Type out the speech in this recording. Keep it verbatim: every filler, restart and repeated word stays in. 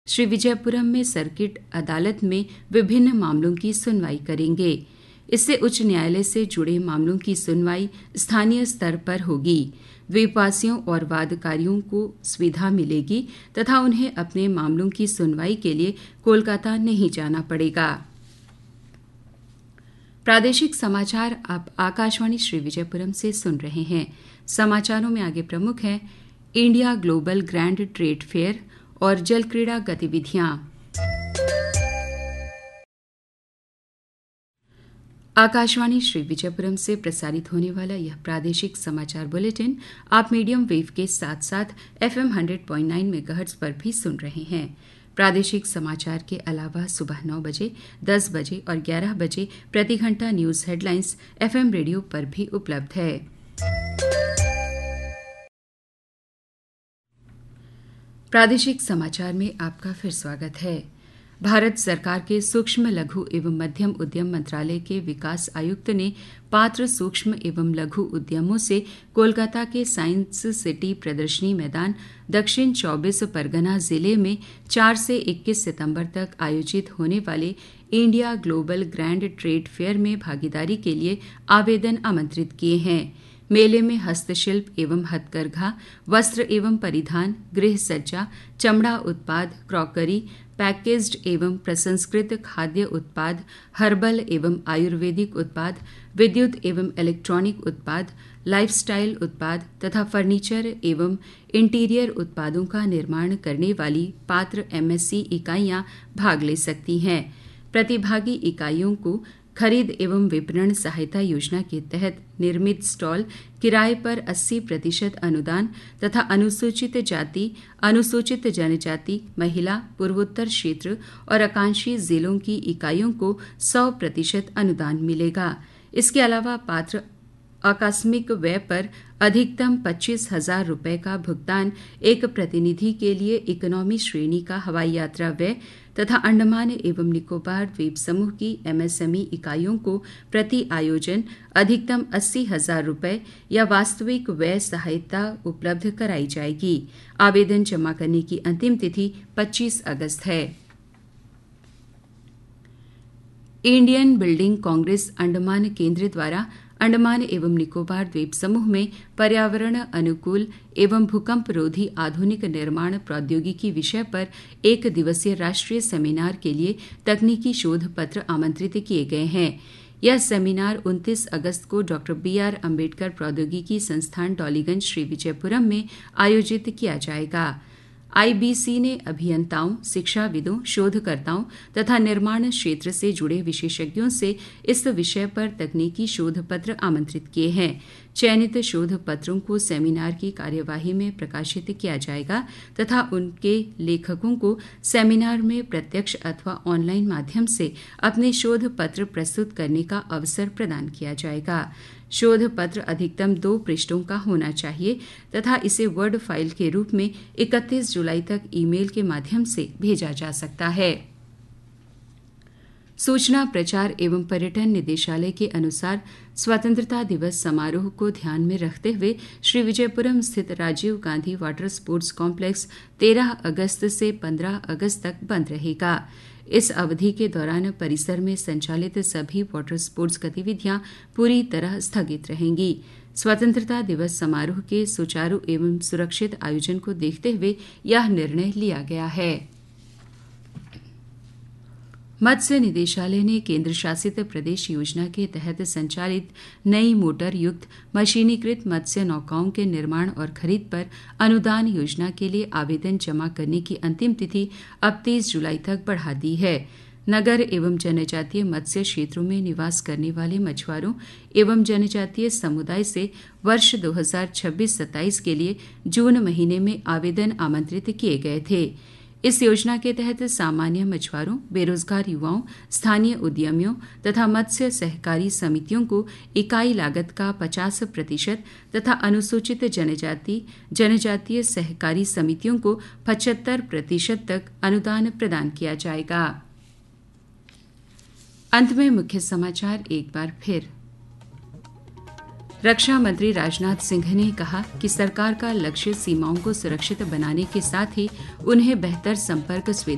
श्री विजयपुरम में सर्किट अदालत में विभिन्न मामलों की सुनवाई करेंगे। इससे उच्च न्यायालय से जुड़े मामलों की सुनवाई स्थानीय स्तर पर होगी। द्वीपवासियों और वादकारियों को सुविधा मिलेगी तथा उन्हें अपने मामलों की सुनवाई के लिए कोलकाता नहीं जाना पड़ेगा। प्रादेशिक समाचार आप आकाशवाणी श्री विजयपुरम से सुन रहे हैं। समाचारों में आगे प्रमुख है India global grand trade fair और जल क्रीड़ा गतिविधियां। आकाशवाणी श्री विजयपुरम से प्रसारित होने वाला यह प्रादेशिक समाचार बुलेटिन आप मीडियम वेव के साथ साथ FM hundred point nine megahertz पर भी सुन रहे हैं। प्रादेशिक समाचार के अलावा सुबह नौ बजे, दस बजे और ग्यारह बजे प्रति घंटा न्यूज हेडलाइंस एफएम रेडियो पर भी उपलब्ध है। प्रादेशिक समाचार में आपका फिर स्वागत है। भारत सरकार के सूक्ष्म लघु एवं मध्यम उद्यम मंत्रालय के विकास आयुक्त ने पात्र सूक्ष्म एवं लघु उद्यमों से कोलकाता के साइंस सिटी प्रदर्शनी मैदान दक्षिण चौबीस परगना जिले में चार से इक्कीस सितंबर तक आयोजित होने वाले India global grand trade fair में भागीदारी के लिए आवेदन आमंत्रित किए हैं। मेले में हस्तशिल्प एवं हथकरघा, वस्त्र एवं परिधान, गृह सज्जा, चमड़ा उत्पाद, क्रॉकरी, पैकेज्ड एवं प्रसंस्कृत खाद्य उत्पाद, हर्बल एवं आयुर्वेदिक उत्पाद, विद्युत एवं इलेक्ट्रॉनिक उत्पाद, लाइफस्टाइल उत्पाद तथा फर्नीचर एवं इंटीरियर उत्पादों का निर्माण करने वाली पात्र एमएससी इकाइयां भाग ले सकती हैं। प्रतिभागी इकाइयों को खरीद एवं विपणन सहायता योजना के तहत निर्मित स्टॉल किराए पर अस्सी प्रतिशत अनुदान तथा अनुसूचित जाति, अनुसूचित जनजाति, महिला, पूर्वोत्तर क्षेत्र और आकांक्षी जिलों की इकाइयों को सौ प्रतिशत अनुदान मिलेगा। इसके अलावा पात्र आकस्मिक व्यय पर अधिकतम पच्चीस हजार रुपये का भुगतान एक प्रतिनिधि के लिए इकोनॉमी श्रेणी का हवाई यात्रा व्यय तथा अंडमान एवं निकोबार द्वीप समूह की एमएसएमई इकाइयों को प्रति आयोजन अधिकतम अस्सी हजार रुपये या वास्तविक व्यय सहायता उपलब्ध कराई जाएगी। आवेदन जमा करने की अंतिम तिथि पच्चीस अगस्त है। इंडियन बिल्डिंग कांग्रेस अंडमान केंद्र द्वारा अंडमान एवं निकोबार द्वीप समूह में पर्यावरण अनुकूल एवं भूकंप रोधी आधुनिक निर्माण प्रौद्योगिकी विषय पर एक दिवसीय राष्ट्रीय सेमिनार के लिए तकनीकी शोध पत्र आमंत्रित किए गए हैं। यह सेमिनार उनतीस अगस्त को डॉक्टर बी आर अम्बेडकर प्रौद्योगिकी संस्थान डॉलीगंज श्री विजयपुरम में आयोजित किया जाएगा। आईबीसी ने अभियंताओं, शिक्षाविदों, शोधकर्ताओं तथा निर्माण क्षेत्र से जुड़े विशेषज्ञों से इस विषय पर तकनीकी शोध पत्र आमंत्रित किए हैं। चयनित शोध पत्रों को सेमिनार की कार्यवाही में प्रकाशित किया जाएगा तथा उनके लेखकों को सेमिनार में प्रत्यक्ष अथवा ऑनलाइन माध्यम से अपने शोध पत्र प्रस्तुत करने का अवसर प्रदान किया जाएगा। शोध पत्र अधिकतम दो पृष्ठों का होना चाहिए तथा इसे वर्ड फाइल के रूप में इकतीस जुलाई तक ईमेल के माध्यम से भेजा जा सकता है। सूचना, प्रचार एवं पर्यटन निदेशालय के अनुसार स्वतंत्रता दिवस समारोह को ध्यान में रखते हुए श्री विजयपुरम स्थित Rajiv Gandhi water sports complex तेरह अगस्त से पंद्रह अगस्त तक बंद रहेगा। इस अवधि के दौरान परिसर में संचालित सभी वाटर स्पोर्ट्स गतिविधियां पूरी तरह स्थगित रहेंगी। स्वतंत्रता दिवस समारोह के सुचारू एवं सुरक्षित आयोजन को देखते हुए यह निर्णय लिया गया है। मत्स्य निदेशालय ने केंद्र शासित प्रदेश योजना के तहत संचालित नई मोटर युक्त मशीनीकृत मत्स्य नौकाओं के निर्माण और खरीद पर अनुदान योजना के लिए आवेदन जमा करने की अंतिम तिथि अब तीस जुलाई तक बढ़ा दी है। नगर एवं जनजातीय मत्स्य क्षेत्रों में निवास करने वाले मछुआरों एवं जनजातीय समुदाय से वर्ष दो हज़ार छब्बीस सत्ताईस के लिए जून महीने में आवेदन आमंत्रित किए गए थे। इस योजना के तहत सामान्य मछुआरों, बेरोजगार युवाओं, स्थानीय उद्यमियों तथा मत्स्य सहकारी समितियों को इकाई लागत का पचास प्रतिशत तथा अनुसूचित जनजाति जनजातीय सहकारी समितियों को पचहत्तर प्रतिशत तक अनुदान प्रदान किया जाएगा। अंत में मुख्य समाचार एक बार फिर। रक्षा मंत्री राजनाथ सिंह ने कहा कि सरकार का लक्ष्य सीमाओं को सुरक्षित बनाने के साथ ही उन्हें बेहतर संपर्क सुविधा